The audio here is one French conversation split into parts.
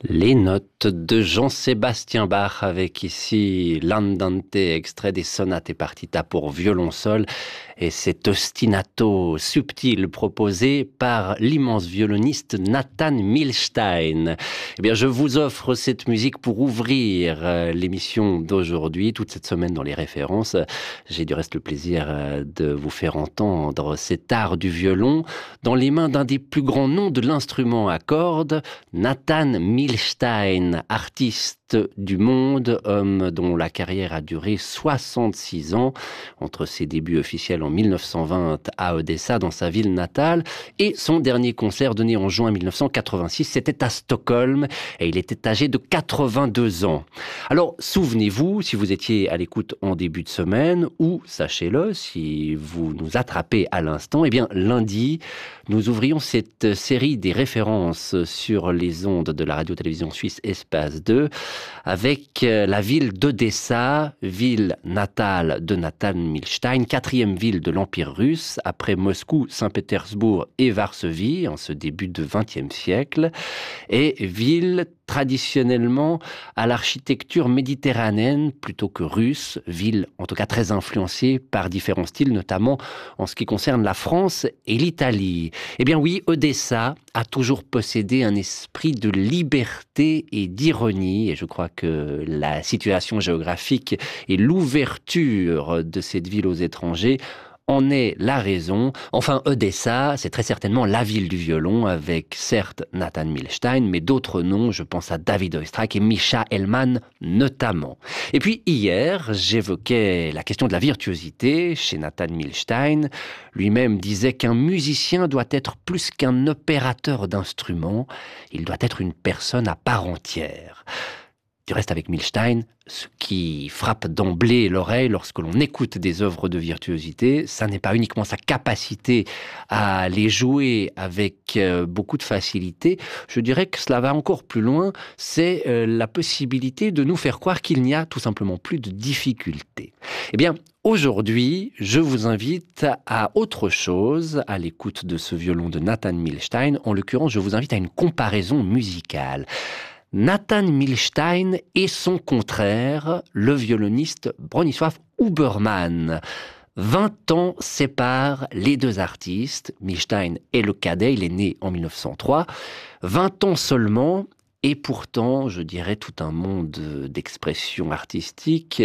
Les notes de Jean-Sébastien Bach avec ici l'Andante, extrait des sonates et partita pour violon-sol et cet ostinato subtil proposé par l'immense violoniste Nathan Milstein. Eh bien, je vous offre cette musique pour ouvrir l'émission d'aujourd'hui, toute cette semaine dans les références. J'ai du reste le plaisir de vous faire entendre cet art du violon dans les mains d'un des plus grands noms de l'instrument à cordes, Nathan Milstein, artiste du monde, homme dont la carrière a duré 66 ans, entre ses débuts officiels en 1920 à Odessa, dans sa ville natale, et son dernier concert donné en juin 1986, c'était à Stockholm, et il était âgé de 82 ans. Alors, souvenez-vous, si vous étiez à l'écoute en début de semaine, ou, sachez-le, si vous nous attrapez à l'instant, eh bien, lundi, nous ouvrions cette série des références sur les ondes de la radio-télévision suisse Espace 2 avec la ville d'Odessa, ville natale de Nathan Milstein, quatrième ville de l'Empire russe, après Moscou, Saint-Pétersbourg et Varsovie, en ce début de XXe siècle, et ville traditionnellement à l'architecture méditerranéenne plutôt que russe, ville en tout cas très influencée par différents styles, notamment en ce qui concerne la France et l'Italie. Eh bien oui, Odessa a toujours possédé un esprit de liberté et d'ironie, et je crois que la situation géographique et l'ouverture de cette ville aux étrangers en est la raison. Enfin, Odessa, c'est très certainement la ville du violon, avec certes Nathan Milstein, mais d'autres noms, je pense à David Oistrakh et Mischa Hellman notamment. Et puis hier, j'évoquais la question de la virtuosité chez Nathan Milstein. Lui-même disait qu'un musicien doit être plus qu'un opérateur d'instruments, il doit être une personne à part entière. Du reste, avec Milstein, ce qui frappe d'emblée l'oreille lorsque l'on écoute des œuvres de virtuosité, ça n'est pas uniquement sa capacité à les jouer avec beaucoup de facilité. Je dirais que cela va encore plus loin, c'est la possibilité de nous faire croire qu'il n'y a tout simplement plus de difficultés. Eh bien, aujourd'hui, je vous invite à autre chose, à l'écoute de ce violon de Nathan Milstein. En l'occurrence, je vous invite à une comparaison musicale. Nathan Milstein et son contraire, le violoniste Bronisław Huberman. 20 ans séparent les deux artistes. Milstein est le cadet, il est né en 1903. 20 ans seulement, et pourtant, je dirais, tout un monde d'expression artistique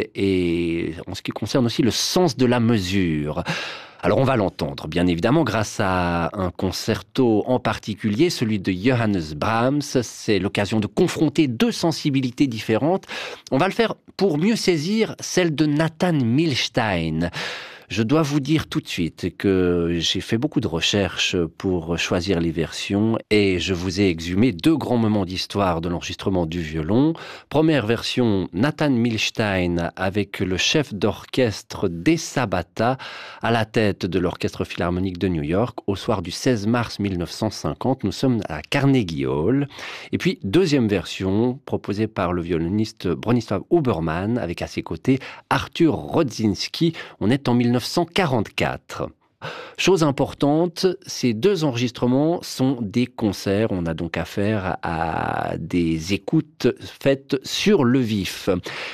et en ce qui concerne aussi le sens de la mesure. Alors on va l'entendre, bien évidemment, grâce à un concerto en particulier, celui de Johannes Brahms. C'est l'occasion de confronter deux sensibilités différentes. On va le faire pour mieux saisir celle de Nathan Milstein. Je dois vous dire tout de suite que j'ai fait beaucoup de recherches pour choisir les versions et je vous ai exhumé deux grands moments d'histoire de l'enregistrement du violon. Première version, Nathan Milstein avec le chef d'orchestre des Sabata à la tête de l'Orchestre Philharmonique de New York au soir du 16 mars 1950. Nous sommes à Carnegie Hall. Et puis, deuxième version proposée par le violoniste Bronisław Huberman avec à ses côtés Arthur Rodzinski. On est en 1944. Chose importante, ces deux enregistrements sont des concerts. On a donc affaire à des écoutes faites sur le vif.